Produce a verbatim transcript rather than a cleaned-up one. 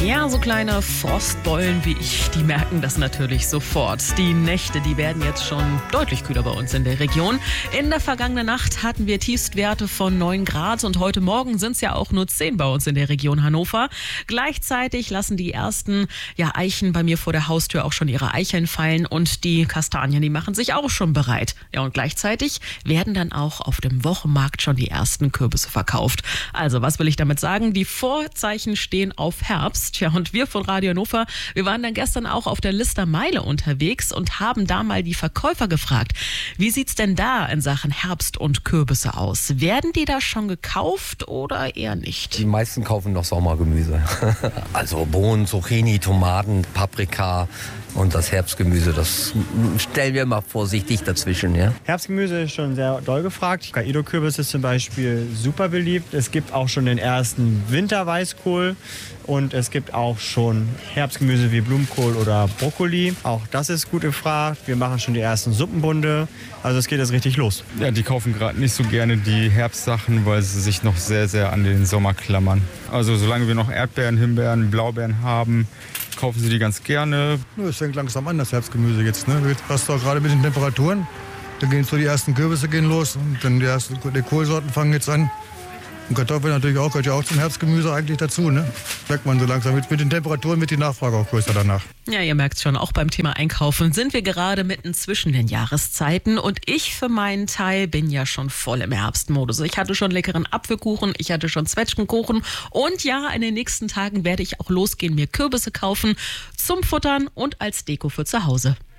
Ja, so kleine Frostbeulen wie ich, die merken das natürlich sofort. Die Nächte, die werden jetzt schon deutlich kühler bei uns in der Region. In der vergangenen Nacht hatten wir Tiefstwerte von neun Grad und heute Morgen sind es ja auch nur zehn bei uns in der Region Hannover. Gleichzeitig lassen die ersten ja, Eichen bei mir vor der Haustür auch schon ihre Eicheln fallen und die Kastanien, die machen sich auch schon bereit. Ja, und gleichzeitig werden dann auch auf dem Wochenmarkt schon die ersten Kürbisse verkauft. Also, was will ich damit sagen? Die Vorzeichen stehen auf Herbst. Ja, und wir von Radio Hannover, wir waren dann gestern auch auf der Lister Meile unterwegs und haben da mal die Verkäufer gefragt, wie sieht's denn da in Sachen Herbst und Kürbisse aus? Werden die da schon gekauft oder eher nicht? Die meisten kaufen noch Sommergemüse. Also Bohnen, Zucchini, Tomaten, Paprika und das Herbstgemüse, das stellen wir mal vorsichtig dazwischen. Ja? Herbstgemüse ist schon sehr doll gefragt. Hokkaido-Kürbis ist zum Beispiel super beliebt. Es gibt auch schon den ersten Winterweißkohl und es gibt auch schon Herbstgemüse wie Blumenkohl oder Brokkoli. Auch das ist gut gefragt. Wir machen schon die ersten Suppenbunde. Also es geht jetzt richtig los. Ja, die kaufen gerade nicht so gerne die Herbstsachen, weil sie sich noch sehr, sehr an den Sommer klammern. Also solange wir noch Erdbeeren, Himbeeren, Blaubeeren haben, kaufen sie die ganz gerne. Es fängt langsam an, das Herbstgemüse jetzt. Ne? Jetzt passt auch gerade mit den Temperaturen. Dann gehen so die ersten Kürbisse gehen los und dann die ersten die Kohlsorten fangen jetzt an. Und Kartoffeln natürlich auch, gehört ja auch zum Herbstgemüse eigentlich dazu. Ne? Merkt man so langsam. Mit, mit den Temperaturen wird die Nachfrage auch größer danach. Ja, ihr merkt schon, auch beim Thema Einkaufen sind wir gerade mitten zwischen den Jahreszeiten und ich für meinen Teil bin ja schon voll im Herbstmodus. Ich hatte schon leckeren Apfelkuchen, ich hatte schon Zwetschgenkuchen und ja, in den nächsten Tagen werde ich auch losgehen, mir Kürbisse kaufen zum Futtern und als Deko für zu Hause.